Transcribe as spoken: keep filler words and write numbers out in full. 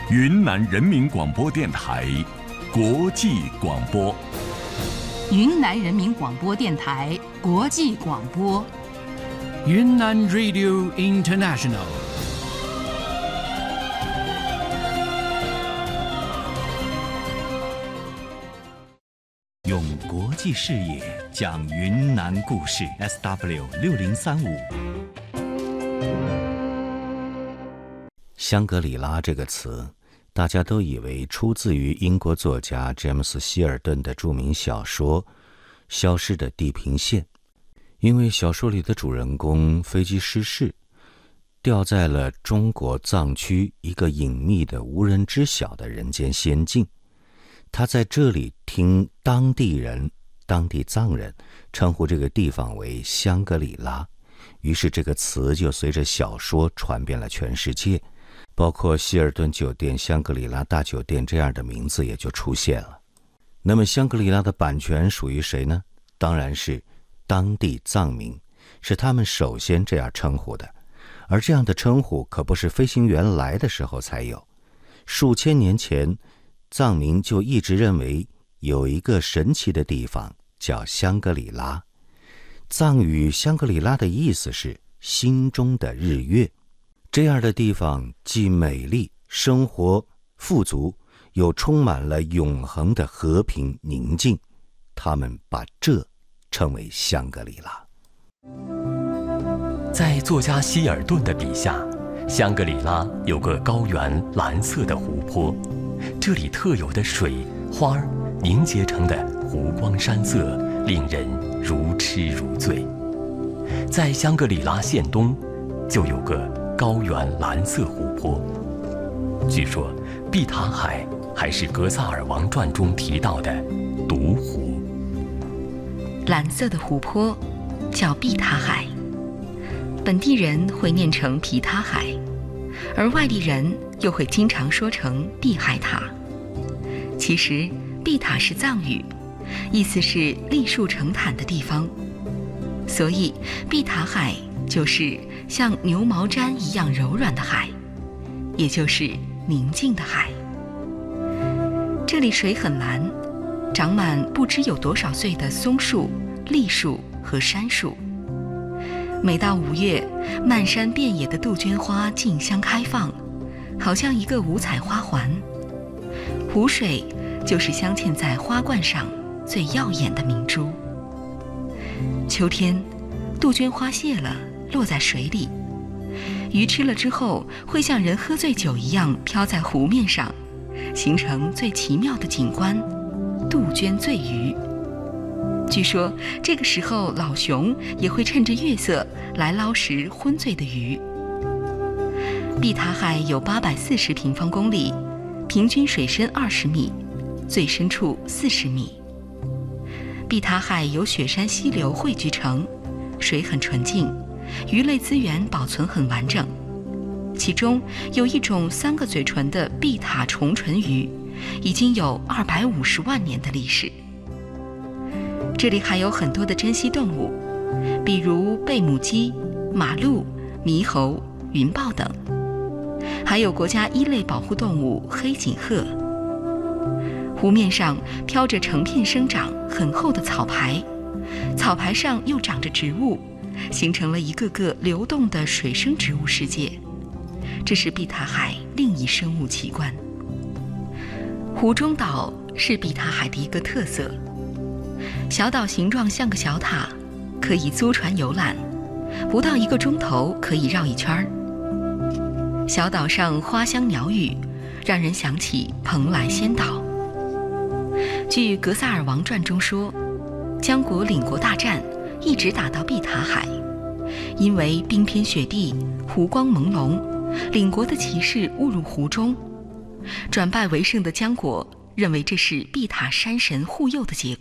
云南人民广播电台国际广播。 云南人民广播电台国际广播。 云南 Radio International。 用国际视野讲云南故事 ，S W 六零三五。香格里拉这个词，大家都以为出自于英国作家詹姆斯·希尔顿的著名小说《消失的地平线》，因为小说里的主人公飞机失事，掉在了中国藏区一个隐秘的无人知晓的人间仙境。他在这里听当地人、当地藏人称呼这个地方为香格里拉，于是这个词就随着小说传遍了全世界，包括希尔顿酒店、香格里拉大酒店这样的名字也就出现了。那么香格里拉的版权属于谁呢？当然是当地藏民，是他们首先这样称呼的。而这样的称呼可不是飞行员来的时候才有，数千年前藏民就一直认为有一个神奇的地方叫香格里拉。藏语香格里拉的意思是心中的日月，这样的地方既美丽、生活富足，又充满了永恒的和平宁静，他们把这称为香格里拉。 在作家希尔顿的笔下，香格里拉有个高原蓝色的湖泊，这里特有的水花凝结成的湖光山色令人如痴如醉。在香格里拉县东就有个高原蓝色湖泊，据说碧塔海还是《格萨尔王传》中提到的毒湖。 蓝色的湖泊叫碧塔海，本地人会念成皮塔海，而外地人又会经常说成碧海塔。其实碧塔是藏语，意思是栗树成毯的地方，所以碧塔海就是像牛毛毡一样柔软的海，也就是宁静的海。这里水很蓝，长满不知有多少岁的松树、栗树和杉树。每到五月，漫山遍野的杜鹃花竞相开放，好像一个五彩花环。湖水就是镶嵌在花冠上最耀眼的明珠。秋天，杜鹃花谢了，落在水里，鱼吃了之后会像人喝醉酒一样飘在湖面上，形成最奇妙的景观——杜鹃醉鱼。据说这个时候老熊也会趁着月色来捞食昏醉的鱼。碧塔海有八百四十平方公里，平均水深二十米，最深处四十米。碧塔海由雪山溪流汇聚成，水很纯净，鱼类资源保存很完整。其中有一种三个嘴唇的碧塔重唇鱼，已经有二百五十万年的历史。这里还有很多的珍稀动物，比如贝母鸡、马鹿、猕猴、云豹等，还有国家一类保护动物黑颈鹤。湖面上飘着成片生长很厚的草牌，草牌上又长着植物，形成了一个个流动的水生植物世界。这是碧塔海另一生物奇观。湖中岛是碧塔海的一个特色，小岛形状像个小塔，可以租船游览，不到一个钟头可以绕一圈。小岛上花香鸟语，让人想起蓬莱仙岛。据《格萨尔王传》中说，姜国领国大战一直打到碧塔海，因为冰天雪地，湖光朦胧，领国的骑士误入湖中，转败为胜的姜国认为这是碧塔山神护佑的结